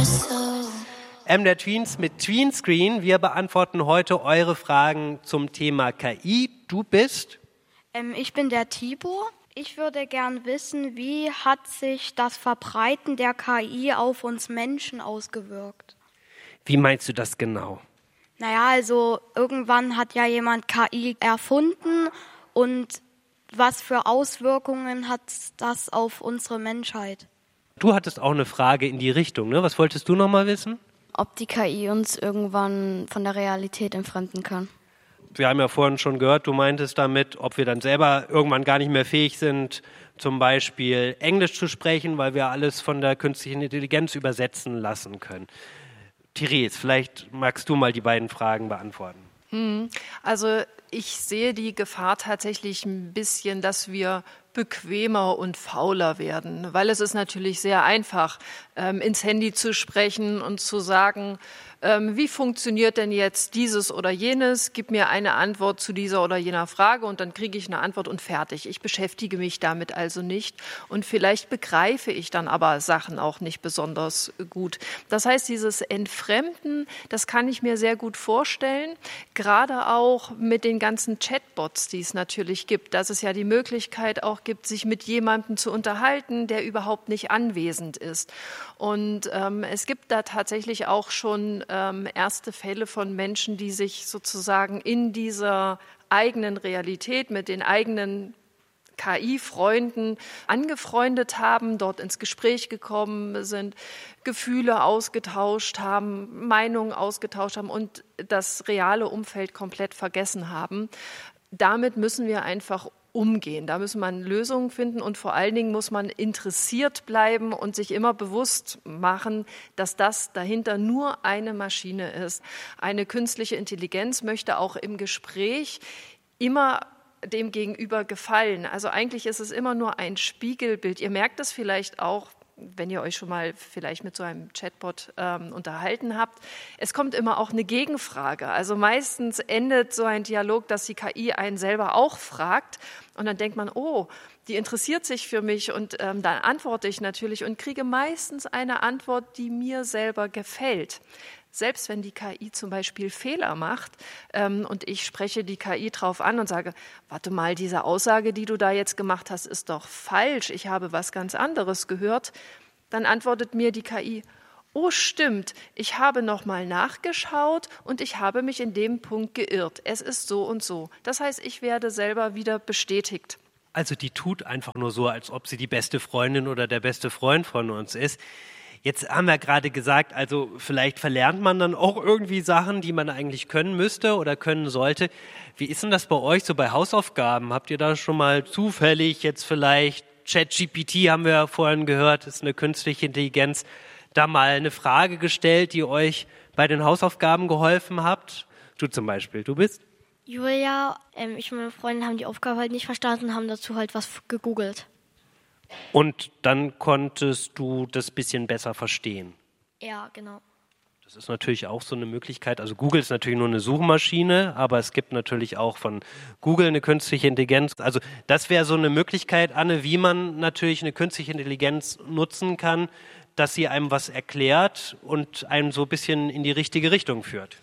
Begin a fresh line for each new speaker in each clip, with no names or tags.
MDR Tweens mit Tweenscreen. Wir beantworten heute eure Fragen zum Thema KI. Du bist?
Ich bin der Tibor. Ich würde gern wissen, wie hat sich das Verbreiten der KI auf uns Menschen ausgewirkt?
Wie meinst du das genau?
Naja, also irgendwann hat ja jemand KI erfunden und was für Auswirkungen hat das auf unsere Menschheit?
Du hattest auch eine Frage in die Richtung, ne? Was wolltest du noch mal wissen?
Ob die KI uns irgendwann von der Realität entfremden kann.
Wir haben ja vorhin schon gehört, du meintest damit, ob wir dann selber irgendwann gar nicht mehr fähig sind, zum Beispiel Englisch zu sprechen, weil wir alles von der künstlichen Intelligenz übersetzen lassen können. Therese, vielleicht magst du mal die beiden Fragen beantworten.
Also ich sehe die Gefahr tatsächlich ein bisschen, dass wir bequemer und fauler werden, weil es ist natürlich sehr einfach, ins Handy zu sprechen und zu sagen, wie funktioniert denn jetzt dieses oder jenes? Gib mir eine Antwort zu dieser oder jener Frage und dann kriege ich eine Antwort und fertig. Ich beschäftige mich damit also nicht und vielleicht begreife ich dann aber Sachen auch nicht besonders gut. Das heißt, dieses Entfremden, das kann ich mir sehr gut vorstellen, gerade auch mit den ganzen Chatbots, die es natürlich gibt, dass es ja die Möglichkeit auch gibt, sich mit jemandem zu unterhalten, der überhaupt nicht anwesend ist. Und es gibt da tatsächlich auch schon erste Fälle von Menschen, die sich sozusagen in dieser eigenen Realität mit den eigenen KI-Freunden angefreundet haben, dort ins Gespräch gekommen sind, Gefühle ausgetauscht haben, Meinungen ausgetauscht haben und das reale Umfeld komplett vergessen haben. Damit müssen wir einfach umgehen. Da muss man Lösungen finden und vor allen Dingen muss man interessiert bleiben und sich immer bewusst machen, dass das dahinter nur eine Maschine ist. Eine künstliche Intelligenz möchte auch im Gespräch immer dem Gegenüber gefallen. Also eigentlich ist es immer nur ein Spiegelbild. Ihr merkt es vielleicht auch, wenn ihr euch schon mal vielleicht mit so einem Chatbot unterhalten habt. Es kommt immer auch eine Gegenfrage. Also meistens endet so ein Dialog, dass die KI einen selber auch fragt. Und dann denkt man, oh, die interessiert sich für mich und dann antworte ich natürlich und kriege meistens eine Antwort, die mir selber gefällt. Selbst wenn die KI zum Beispiel Fehler macht und ich spreche die KI drauf an und sage, warte mal, diese Aussage, die du da jetzt gemacht hast, ist doch falsch, ich habe was ganz anderes gehört, dann antwortet mir die KI, oh stimmt, ich habe nochmal nachgeschaut und ich habe mich in dem Punkt geirrt. Es ist so und so. Das heißt, ich werde selber wieder bestätigt.
Also die tut einfach nur so, als ob sie die beste Freundin oder der beste Freund von uns ist. Jetzt haben wir gerade gesagt, also vielleicht verlernt man dann auch irgendwie Sachen, die man eigentlich können müsste oder können sollte. Wie ist denn das bei euch so bei Hausaufgaben? Habt ihr da schon mal zufällig jetzt vielleicht ChatGPT, haben wir ja vorhin gehört, ist eine künstliche Intelligenz, da mal eine Frage gestellt, die euch bei den Hausaufgaben geholfen habt? Du zum Beispiel, du bist?
Julia, ich und meine Freundin haben die Aufgabe halt nicht verstanden und haben dazu halt was gegoogelt.
Und dann konntest du das bisschen besser verstehen?
Ja, genau.
Das ist natürlich auch so eine Möglichkeit. Also Google ist natürlich nur eine Suchmaschine, aber es gibt natürlich auch von Google eine künstliche Intelligenz. Also das wäre so eine Möglichkeit, Anne, wie man natürlich eine künstliche Intelligenz nutzen kann, dass sie einem was erklärt und einem so ein bisschen in die richtige Richtung führt.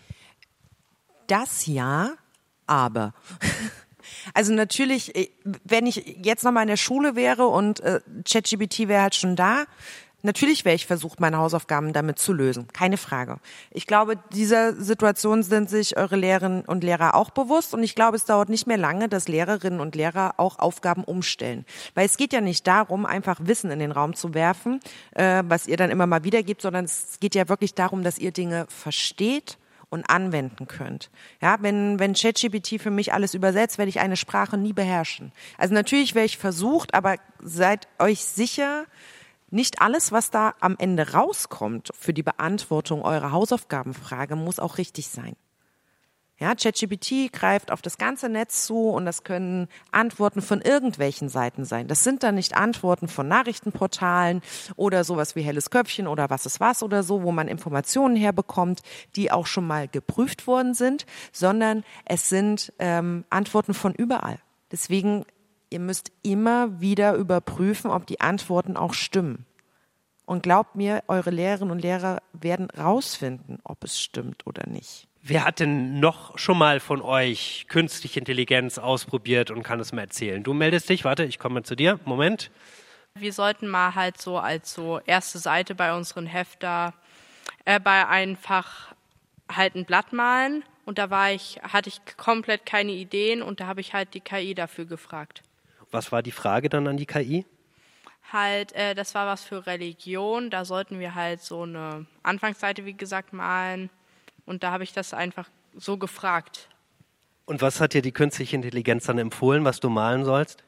Das ja, aber... Also natürlich, wenn ich jetzt nochmal in der Schule wäre und ChatGPT wäre halt schon da, natürlich wäre ich versucht, meine Hausaufgaben damit zu lösen. Keine Frage. Ich glaube, dieser Situation sind sich eure Lehrerinnen und Lehrer auch bewusst und ich glaube, es dauert nicht mehr lange, dass Lehrerinnen und Lehrer auch Aufgaben umstellen. Weil es geht ja nicht darum, einfach Wissen in den Raum zu werfen, was ihr dann immer mal wiedergebt, sondern es geht ja wirklich darum, dass ihr Dinge versteht und anwenden könnt. Ja, wenn ChatGPT für mich alles übersetzt, werde ich eine Sprache nie beherrschen. Also natürlich wäre ich versucht, aber seid euch sicher, nicht alles, was da am Ende rauskommt für die Beantwortung eurer Hausaufgabenfrage, muss auch richtig sein. Ja, ChatGPT greift auf das ganze Netz zu und das können Antworten von irgendwelchen Seiten sein. Das sind dann nicht Antworten von Nachrichtenportalen oder sowas wie Helles Köpfchen oder was ist was oder so, wo man Informationen herbekommt, die auch schon mal geprüft worden sind, sondern es sind Antworten von überall. Deswegen, ihr müsst immer wieder überprüfen, ob die Antworten auch stimmen. Und glaubt mir, eure Lehrerinnen und Lehrer werden rausfinden, ob es stimmt oder nicht.
Wer hat denn noch schon mal von euch künstliche Intelligenz ausprobiert und kann es mal erzählen? Du meldest dich, warte, ich komme zu dir, Moment.
Wir sollten mal halt so als so erste Seite bei unseren Hefter bei einfach halt ein Blatt malen und da hatte ich komplett keine Ideen und da habe ich halt die KI dafür gefragt.
Was war die Frage dann an die KI?
Halt, das war was für Religion, da sollten wir halt so eine Anfangsseite, wie gesagt, malen. Und da habe ich das einfach so gefragt.
Und was hat dir die künstliche Intelligenz dann empfohlen, was du malen sollst?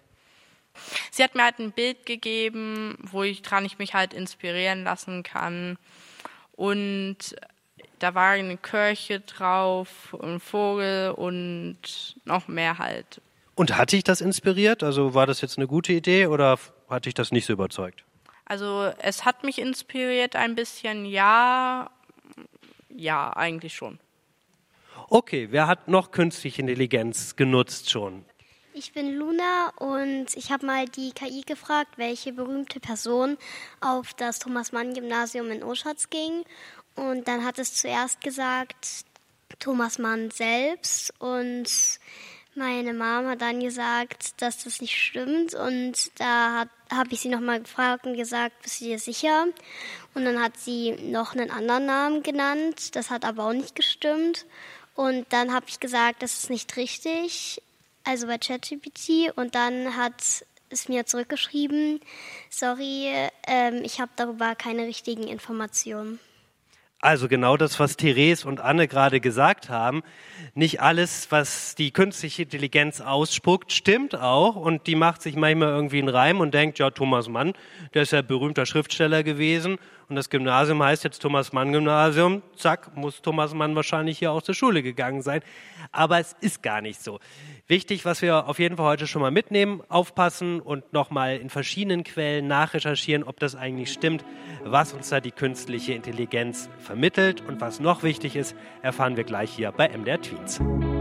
Sie hat mir halt ein Bild gegeben, woran ich mich halt inspirieren lassen kann. Und da war eine Kirche drauf, ein Vogel und noch mehr halt.
Und hat dich das inspiriert? Also war das jetzt eine gute Idee oder hat dich das nicht so überzeugt?
Also es hat mich inspiriert ein bisschen, ja. Ja, eigentlich schon.
Okay, wer hat noch künstliche Intelligenz genutzt schon?
Ich bin Luna und ich habe mal die KI gefragt, welche berühmte Person auf das Thomas-Mann-Gymnasium in Oschatz ging. Und dann hat es zuerst gesagt, Thomas Mann selbst. Und meine Mama hat dann gesagt, dass das nicht stimmt. Und da habe ich sie nochmal gefragt und gesagt, bist du dir sicher? Und dann hat sie noch einen anderen Namen genannt. Das hat aber auch nicht gestimmt. Und dann habe ich gesagt, das ist nicht richtig, also bei ChatGPT. Und dann hat es mir zurückgeschrieben, sorry, ich habe darüber keine richtigen Informationen.
Also genau das, was Therese und Anne gerade gesagt haben. Nicht alles, was die künstliche Intelligenz ausspuckt, stimmt auch. Und die macht sich manchmal irgendwie einen Reim und denkt, ja, Thomas Mann, der ist ja berühmter Schriftsteller gewesen. Und das Gymnasium heißt jetzt Thomas-Mann-Gymnasium. Zack, muss Thomas Mann wahrscheinlich hier auch zur Schule gegangen sein. Aber es ist gar nicht so. Wichtig, was wir auf jeden Fall heute schon mal mitnehmen, aufpassen und nochmal in verschiedenen Quellen nachrecherchieren, ob das eigentlich stimmt, was uns da die künstliche Intelligenz vermittelt. Und was noch wichtig ist, erfahren wir gleich hier bei MDR Tweens.